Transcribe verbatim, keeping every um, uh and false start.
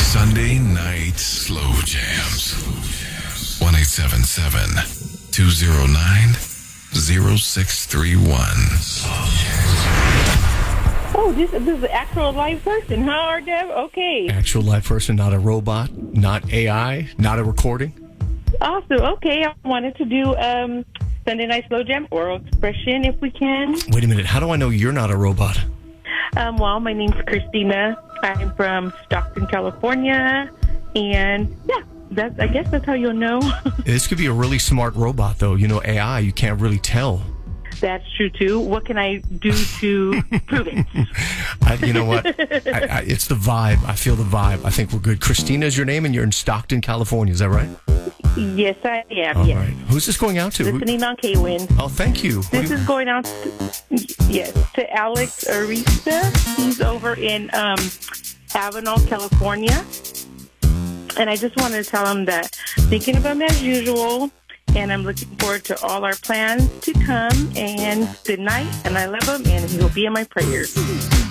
Sunday Night Slow Jams. one eight seven seven, two oh nine, oh six three one. Oh, this, this is an actual live person, huh, R D W? Okay. Actual live person, not a robot, not A I, not a recording. Awesome. Okay, I wanted to do um, Sunday Night Slow Jam, oral expression, if we can. Wait a minute. How do I know you're not a robot? Um, well, my name's Christina. I'm from Stockton, California. And, yeah, that's, I guess that's how you'll know. This could be a really smart robot, though. You know, A I, you can't really tell. That's true, too. What can I do to prove it? I, you know what? I, I, it's the vibe. I feel the vibe. I think we're good. Christina is your name, and you're in Stockton, California. Is that right? Yes, I am. All yes. right. Who's this going out to? Listening on K-Win. Oh, thank you. This is going out, to, yes, to Alex Arista. He's over in um, Avenal, California. And I just wanted to tell him that thinking of him as usual, and I'm looking forward to all our plans to come. And good night, and I love him, and he will be in my prayers.